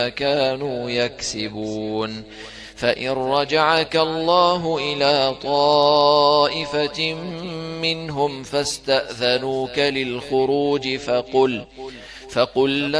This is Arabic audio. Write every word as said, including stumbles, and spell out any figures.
كانوا يكسبون. فإن رجعك الله إلى طائفة منهم فاستأذنوك للخروج فقل فقل